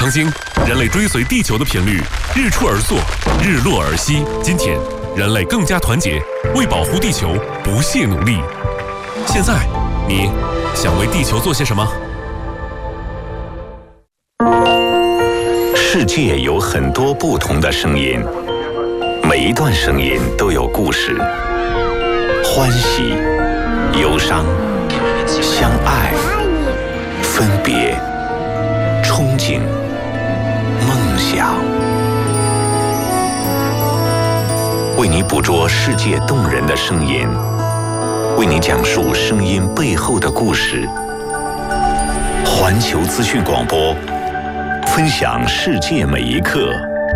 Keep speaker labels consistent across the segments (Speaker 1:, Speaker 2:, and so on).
Speaker 1: 曾经，人类追随地球的频率日出而作，日落而息。今天，人类更加团结，为保护地球不懈努力。现在，你想为地球做些什么？
Speaker 2: 世界有很多不同的声音，每一段声音都有故事，欢喜、忧伤、相爱、分别、憧憬、梦想，为你捕捉世界动人的声音，为你讲述声音背后的故事。环球资讯广播，分享世界每一刻。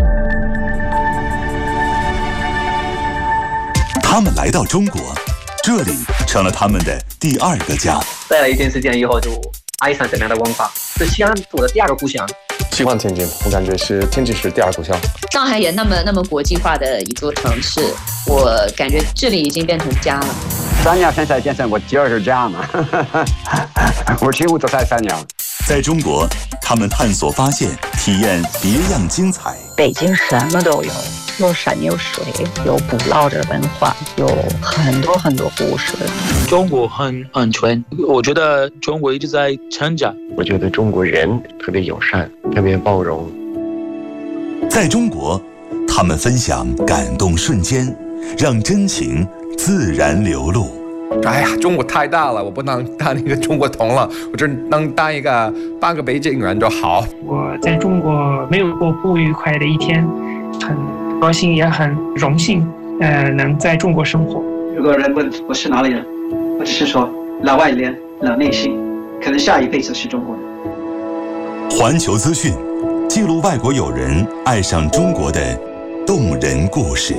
Speaker 3: 他们来到中国，这里成了他们的第二个家。
Speaker 4: 待了一段时间以后，就爱上这边的文化，是西安做的第二个故乡。
Speaker 5: 喜欢天津，我感觉是天津是第二故乡。
Speaker 6: 上海也那么国际化的一座城市，我感觉这里已经变成家了。
Speaker 7: 3年现在变成我第二个家嘛，我几乎都在3年。
Speaker 3: 在中国，他们探索发现，体验别样精彩。
Speaker 8: 北京什么都有，有山有水，有古老的文化，有很多故事。
Speaker 9: 中国很安全，我觉得中国一直在成长。
Speaker 10: 我觉得中国人特别友善，特别包容。
Speaker 3: 在中国，他们分享感动瞬间，让真情自然流露。
Speaker 11: 哎呀，中国太大了，我不能当一个中国同了，我只能当一个半个北京人就好。
Speaker 12: 我在中国没有过不愉快的一天，很高兴也很荣幸，能在中国生活。
Speaker 13: 如果人问我是哪里人，我只是说老外脸老内心，可能下一辈子是中国人。
Speaker 3: 环球资讯记录外国友人爱上中国的动人故事。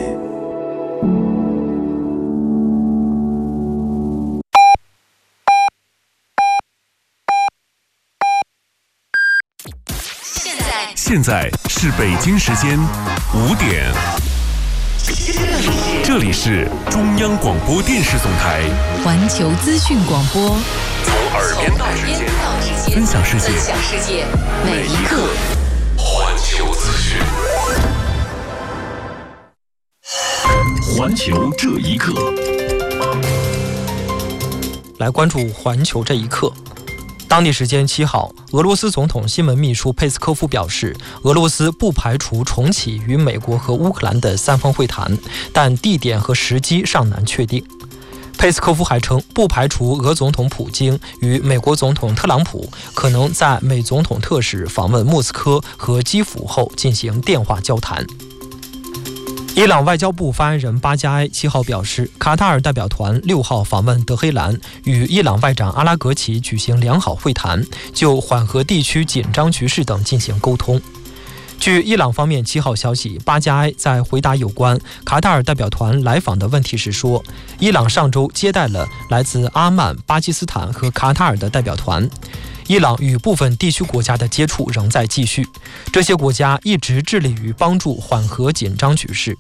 Speaker 1: 现在是北京时间5点，这里是中央广播电视总台
Speaker 14: 环球资讯广播，
Speaker 1: 从耳边到指尖，分享世界每一刻。环球资讯，环球这一刻，
Speaker 15: 来关注环球这一刻。当地时间7号，俄罗斯总统新闻秘书佩斯科夫表示，俄罗斯不排除重启与美国和乌克兰的3方会谈，但地点和时机尚难确定。佩斯科夫还称，不排除俄总统普京与美国总统特朗普可能在美总统特使访问莫斯科和基辅后进行电话交谈。伊朗外交部发言人巴加埃7号表示，卡塔尔代表团6号访问德黑兰，与伊朗外长阿拉格齐举行良好会谈，就缓和地区紧张局势等进行沟通。据伊朗方面7号消息，巴加埃在回答有关卡塔尔代表团来访的问题时说，伊朗上周接待了来自阿曼、巴基斯坦和卡塔尔的代表团。伊朗与部分地区国家的接触仍在继续，这些国家一直致力于帮助缓和紧张局势。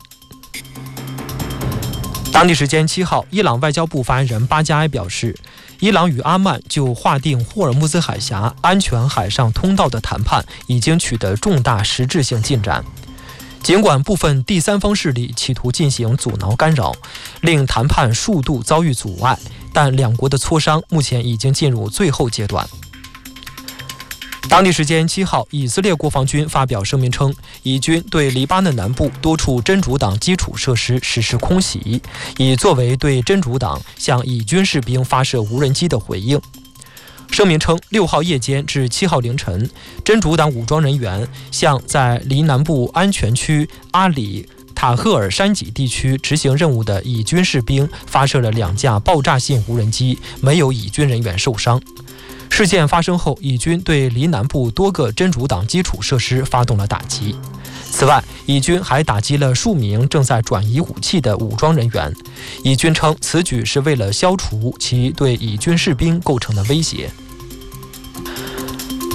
Speaker 15: 当地时间7号，伊朗外交部发言人巴加埃表示，伊朗与阿曼就划定霍尔木兹海峡安全海上通道的谈判已经取得重大实质性进展。尽管部分第三方势力企图进行阻挠干扰，令谈判数度遭遇阻碍，但两国的磋商目前已经进入最后阶段。当地时间7号，以色列国防军发表声明称，以军对黎巴嫩南部多处真主党基础设施实施空袭，以作为对真主党向以军士兵发射无人机的回应。声明称，6号夜间至7号凌晨，真主党武装人员向在离南部安全区阿里塔赫尔山脊地区执行任务的以军士兵发射了2架爆炸性无人机，没有以军人员受伤。事件发生后，以军对离南部多个真主党基础设施发动了打击。此外，以军还打击了数名正在转移武器的武装人员。以军称，此举是为了消除其对以军士兵构成的威胁。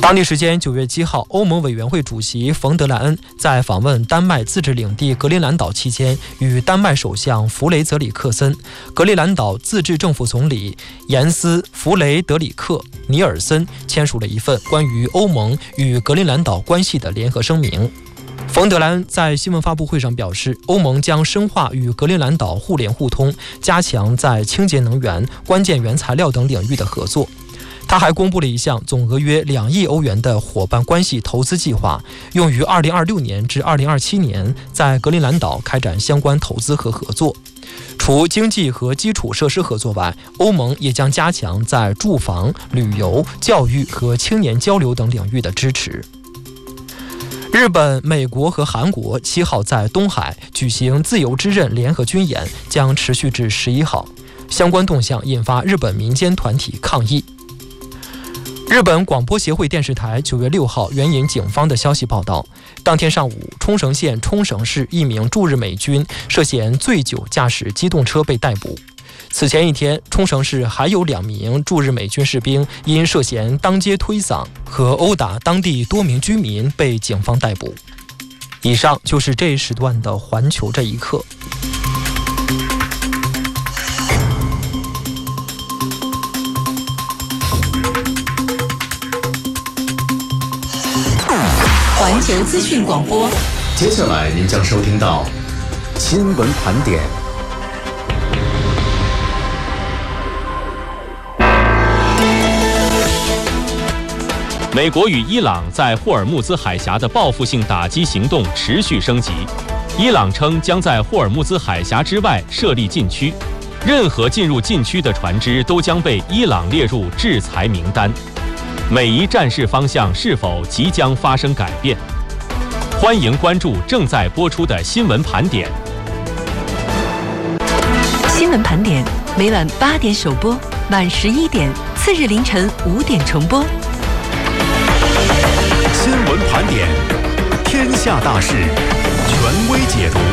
Speaker 15: 当地时间9月7号，欧盟委员会主席冯德莱恩在访问丹麦自治领地格陵兰岛期间，与丹麦首相弗雷泽里克森、格陵兰岛自治政府总理严斯·弗雷德里克·尼尔森签署了一份关于欧盟与格陵兰岛关系的联合声明。冯德莱恩在新闻发布会上表示，欧盟将深化与格陵兰岛互联互通，加强在清洁能源、关键原材料等领域的合作。他还公布了一项总额约2亿欧元的伙伴关系投资计划，用于2026年至2027年在格陵兰岛开展相关投资和合作。除经济和基础设施合作外，欧盟也将加强在住房、旅游、教育和青年交流等领域的支持。日本、美国和韩国7号在东海举行自由之刃联合军演，将持续至11号。相关动向引发日本民间团体抗议。日本广播协会电视台9月6号援引警方的消息报道，当天上午，冲绳县冲绳市一名驻日美军涉嫌醉酒驾驶机动车被逮捕。此前一天，冲绳市还有2名驻日美军士兵因涉嫌当街推搡和殴打当地多名居民被警方逮捕。以上就是这一时段的环球这一刻。
Speaker 14: 环球资讯广播，
Speaker 2: 接下来您将收听到新闻盘点。
Speaker 1: 美国与伊朗在霍尔木兹海峡的报复性打击行动持续升级。伊朗称将在霍尔木兹海峡之外设立禁区，任何进入禁区的船只都将被伊朗列入制裁名单。美伊战事方向是否即将发生改变？欢迎关注正在播出的新闻盘点。
Speaker 14: 新闻盘点每晚8点首播，晚11点，次日凌晨5点重播。
Speaker 2: 新闻盘点，天下大事，权威解读。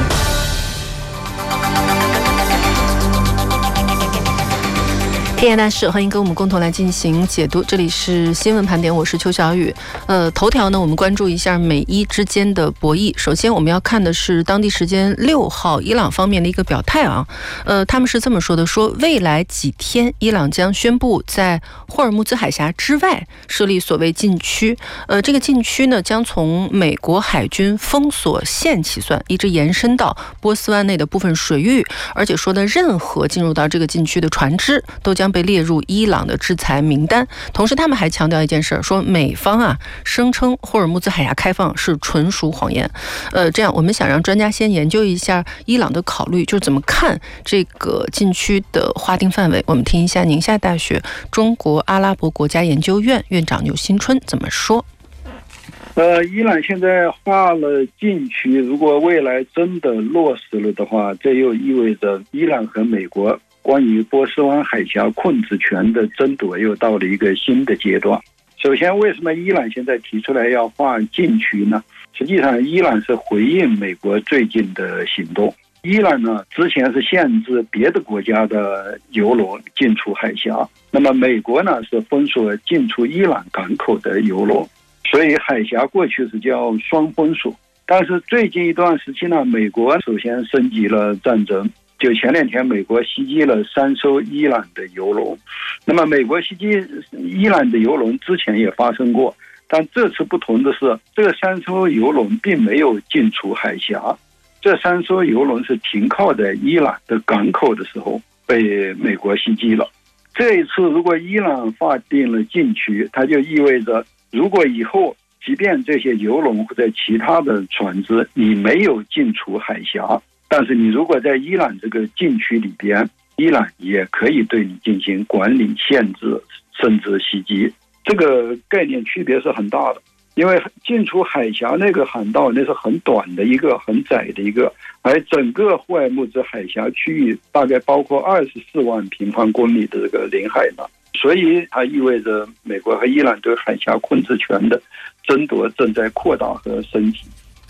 Speaker 16: 天下大事，欢迎跟我们共同来进行解读。这里是新闻盘点，我是邱小雨。头条呢，我们关注一下美伊之间的博弈。首先，我们要看的是当地时间6号，伊朗方面的一个表态啊。他们是这么说的：说未来几天，伊朗将宣布在霍尔木兹海峡之外设立所谓禁区。这个禁区呢，将从美国海军封锁线起算，一直延伸到波斯湾内的部分水域。而且说的任何进入到这个禁区的船只，都将被列入伊朗的制裁名单。同时他们还强调一件事，说美方啊声称霍尔木兹海峡开放是纯属谎言。这样我们想让专家先研究一下伊朗的考虑，就是怎么看这个禁区的划定范围。我们听一下宁夏大学中国阿拉伯国家研究院院长牛新春怎么说。
Speaker 17: 伊朗现在划了禁区，如果未来真的落实了的话，这又意味着伊朗和美国关于波斯湾海峡控制权的争夺又到了一个新的阶段。首先，为什么伊朗现在提出来要划禁区呢？实际上，伊朗是回应美国最近的行动。伊朗呢，之前是限制别的国家的油轮进出海峡，那么美国呢是封锁进出伊朗港口的油轮，所以海峡过去是叫双封锁。但是最近一段时期呢，美国首先升级了战争。就前2天，美国袭击了3艘伊朗的油轮。那么，美国袭击伊朗的油轮之前也发生过，但这次不同的是，这3艘油轮并没有进出海峡，这3艘油轮是停靠在伊朗的港口的时候被美国袭击了。这一次，如果伊朗划定了禁区，它就意味着，如果以后即便这些油轮或者其他的船只你没有进出海峡，但是你如果在伊朗这个禁区里边，伊朗也可以对你进行管理、限制，甚至袭击。这个概念区别是很大的，因为进出海峡那个航道那是很短的一个、很窄的一个，而整个霍尔木兹海峡区域大概包括24万平方公里的这个领海呢，所以它意味着美国和伊朗对海峡控制权的争夺正在扩大和升级。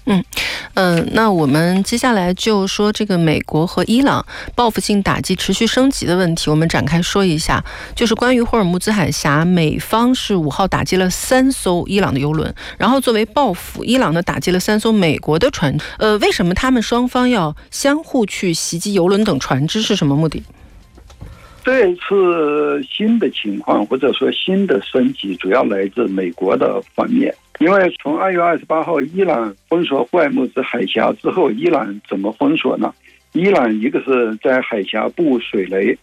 Speaker 16: 那我们接下来就说这个美国和伊朗报复性打击持续升级的问题，我们展开说一下。就是关于霍尔木兹海峡，美方是5号打击了3艘伊朗的油轮，然后作为报复，伊朗呢打击了3艘美国的船。为什么他们双方要相互去袭击油轮等船只，是什么目的？
Speaker 17: 这一次新的情况或者说新的升级，主要来自美国的方面。因为从2月28号伊朗封锁霍尔木兹海峡之后，伊朗怎么封锁呢？伊朗一个是在海峡布水雷，